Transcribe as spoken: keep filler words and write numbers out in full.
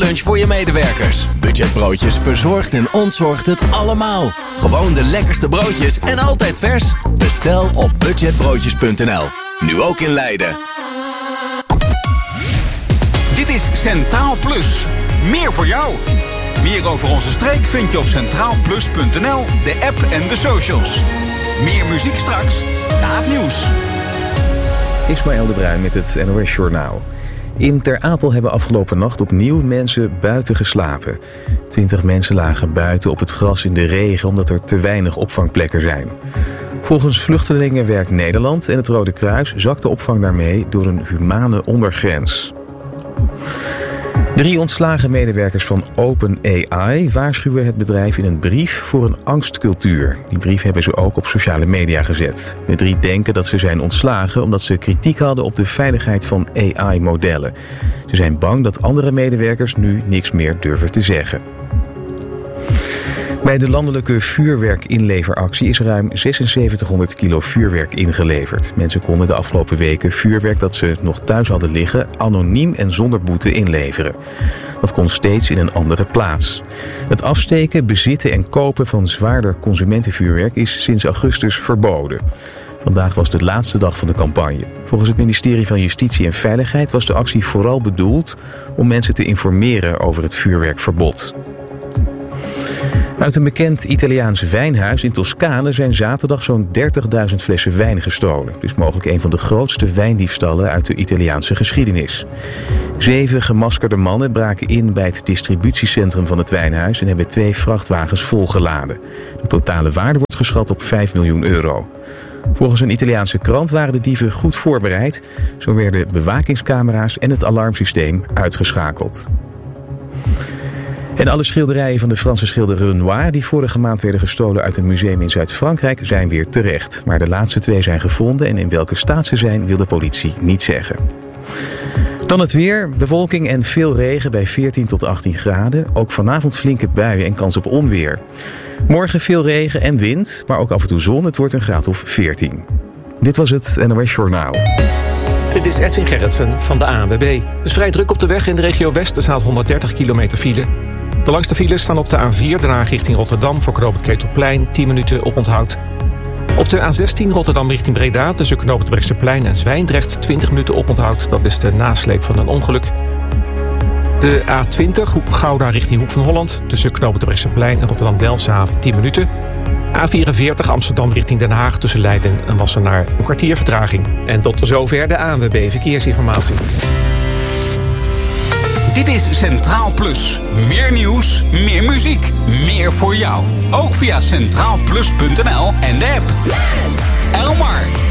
Lunch voor je medewerkers. Budgetbroodjes verzorgt en ontzorgt het allemaal. Gewoon de lekkerste broodjes en altijd vers. Bestel op budgetbroodjes punt n l. Nu ook in Leiden. Dit is Centraal Plus. Meer voor jou. Meer over onze streek vind je op centraal plus punt n l, de app en de socials. Meer muziek straks na het nieuws. Ismaël de Bruin met het N O S Journaal. In Ter Apel hebben afgelopen nacht opnieuw mensen buiten geslapen. Twintig mensen lagen buiten op het gras in de regen omdat er te weinig opvangplekken zijn. Volgens Vluchtelingenwerk Nederland en het Rode Kruis zakt de opvang daarmee door een humane ondergrens. Drie ontslagen medewerkers van OpenAI waarschuwen het bedrijf in een brief voor een angstcultuur. Die brief hebben ze ook op sociale media gezet. De drie denken dat ze zijn ontslagen omdat ze kritiek hadden op de veiligheid van A I-modellen. Ze zijn bang dat andere medewerkers nu niks meer durven te zeggen. Bij de landelijke vuurwerkinleveractie is ruim zesenzeventighonderd kilo vuurwerk ingeleverd. Mensen konden de afgelopen weken vuurwerk dat ze nog thuis hadden liggen anoniem en zonder boete inleveren. Dat kon steeds in een andere plaats. Het afsteken, bezitten en kopen van zwaarder consumentenvuurwerk is sinds augustus verboden. Vandaag was de laatste dag van de campagne. Volgens het ministerie van Justitie en Veiligheid was de actie vooral bedoeld om mensen te informeren over het vuurwerkverbod. Uit een bekend Italiaans wijnhuis in Toscane zijn zaterdag zo'n dertigduizend flessen wijn gestolen. Het is mogelijk een van de grootste wijndiefstallen uit de Italiaanse geschiedenis. Zeven gemaskerde mannen braken in bij het distributiecentrum van het wijnhuis en hebben twee vrachtwagens volgeladen. De totale waarde wordt geschat op vijf miljoen euro. Volgens een Italiaanse krant waren de dieven goed voorbereid. Zo werden bewakingscamera's en het alarmsysteem uitgeschakeld. En alle schilderijen van de Franse schilder Renoir die vorige maand werden gestolen uit een museum in Zuid-Frankrijk zijn weer terecht. Maar de laatste twee zijn gevonden en in welke staat ze zijn wil de politie niet zeggen. Dan het weer, bewolking en veel regen bij veertien tot achttien graden. Ook vanavond flinke buien en kans op onweer. Morgen veel regen en wind, maar ook af en toe zon. Het wordt een graad of veertien. Dit was het N O S Journaal. Dit is Edwin Gerritsen van de A N W B. Het is vrij druk op de weg in de regio West. Er staat honderddertig kilometer file. De langste files staan op de A vier, daarna richting Rotterdam voor knooppunt Ketelplein, tien minuten oponthoud. Op de A zestien Rotterdam richting Breda tussen knooppunt Brechtseplein en Zwijndrecht twintig minuten oponthoud. Dat is de nasleep van een ongeluk. De A twintig Gouda richting Hoek van Holland tussen knooppunt Brechtseplein en Rotterdam-Delfshaven tien minuten. A vierenveertig Amsterdam richting Den Haag tussen Leiden en Wassenaar een kwartier vertraging. En tot zover de A N W B Verkeersinformatie. Dit is Centraal Plus. Meer nieuws, meer muziek, meer voor jou. Ook via centraal plus punt n l en de app. Elmar.